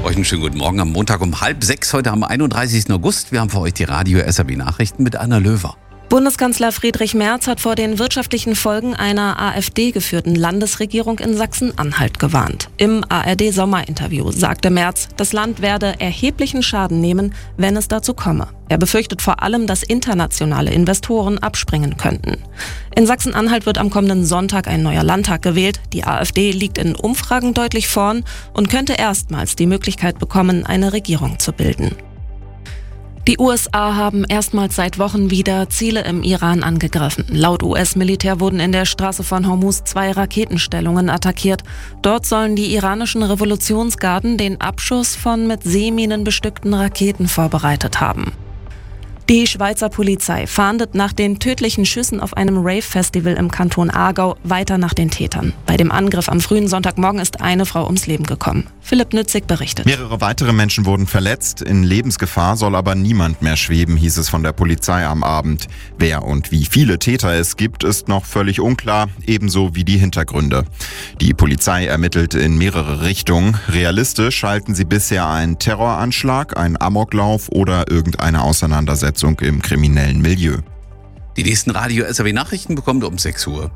Euch einen schönen guten Morgen am Montag um 5:30, heute am 31. August. Wir haben für euch die Radio-SRB-Nachrichten mit Anna Löwer. Bundeskanzler Friedrich Merz hat vor den wirtschaftlichen Folgen einer AfD-geführten Landesregierung in Sachsen-Anhalt gewarnt. Im ARD-Sommerinterview sagte Merz, das Land werde erheblichen Schaden nehmen, wenn es dazu komme. Er befürchtet vor allem, dass internationale Investoren abspringen könnten. In Sachsen-Anhalt wird am kommenden Sonntag ein neuer Landtag gewählt. Die AfD liegt in Umfragen deutlich vorn und könnte erstmals die Möglichkeit bekommen, eine Regierung zu bilden. Die USA haben erstmals seit Wochen wieder Ziele im Iran angegriffen. Laut US-Militär wurden in der Straße von Hormuz 2 Raketenstellungen attackiert. Dort sollen die iranischen Revolutionsgarden den Abschuss von mit Seeminen bestückten Raketen vorbereitet haben. Die Schweizer Polizei fahndet nach den tödlichen Schüssen auf einem Rave-Festival im Kanton Aargau weiter nach den Tätern. Bei dem Angriff am frühen Sonntagmorgen ist eine Frau ums Leben gekommen. Philipp Nützig berichtet. Mehrere weitere Menschen wurden verletzt. In Lebensgefahr soll aber niemand mehr schweben, hieß es von der Polizei am Abend. Wer und wie viele Täter es gibt, ist noch völlig unklar, ebenso wie die Hintergründe. Die Polizei ermittelt in mehrere Richtungen. Realistisch halten sie bisher einen Terroranschlag, einen Amoklauf oder irgendeine Auseinandersetzung im kriminellen Milieu. Die nächsten Radio-SRB-Nachrichten bekommt ihr um 6 Uhr.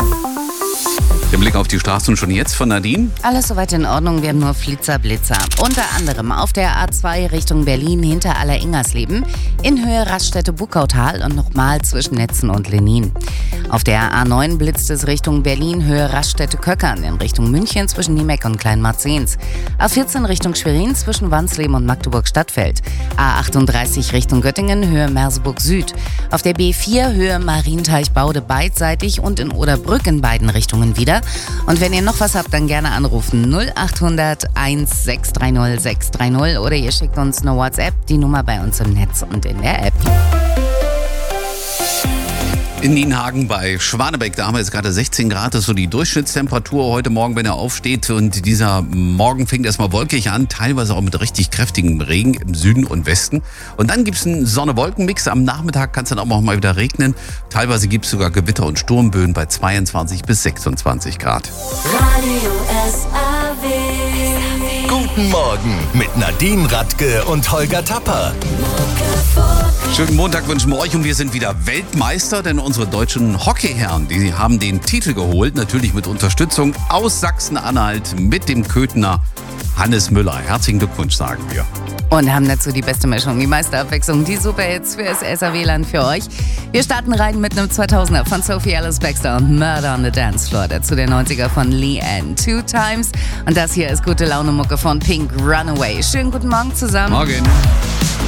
Der Blick auf die Straßen schon jetzt von Nadine. Alles soweit in Ordnung, wir haben nur Flitzer-Blitzer. Unter anderem auf der A2 Richtung Berlin hinter Aller-Ingersleben, in Höhe Raststätte-Buckautal und nochmal zwischen Netzen und Lenin. Auf der A9 blitzt es Richtung Berlin, Höhe Raststätte-Köckern, in Richtung München zwischen Niemeck und Kleinmarzens. A14 Richtung Schwerin zwischen Wansleben und Magdeburg-Stadtfeld. A38 Richtung Göttingen, Höhe Merseburg Süd. Auf der B4 Höhe Marienteich-Baude beidseitig und in Oderbrück in beiden Richtungen wieder. Und wenn ihr noch was habt, dann gerne anrufen 0800 1630 630 oder ihr schickt uns eine WhatsApp, die Nummer bei uns im Netz und in der App. In Nienhagen bei Schwanebeck, da haben wir jetzt gerade 16 Grad, das ist so die Durchschnittstemperatur heute Morgen, wenn er aufsteht. Und dieser Morgen fängt erstmal wolkig an, teilweise auch mit richtig kräftigem Regen im Süden und Westen. Und dann gibt es einen Sonne-Wolken-Mix. Am Nachmittag kann es dann auch mal wieder regnen. Teilweise gibt es sogar Gewitter und Sturmböen bei 22 bis 26 Grad. Radio SRB. Guten Morgen mit Nadine Radke und Holger Tapper. Schönen Montag wünschen wir euch und wir sind wieder Weltmeister, denn unsere deutschen Hockeyherren, die haben den Titel geholt, natürlich mit Unterstützung aus Sachsen-Anhalt mit dem Köthner Hannes Müller. Herzlichen Glückwunsch, sagen wir. Und haben dazu die beste Mischung, die meiste Abwechslung, die Superhits für das SRW-Land für euch. Wir starten rein mit einem 2000er von Sophie Ellis-Bextor und Murder on the Dance Floor. Dazu der 90er von Leanne, Two Times. Und das hier ist gute Laune-Mucke von Pink, Runaway. Schönen guten Morgen zusammen. Morgen.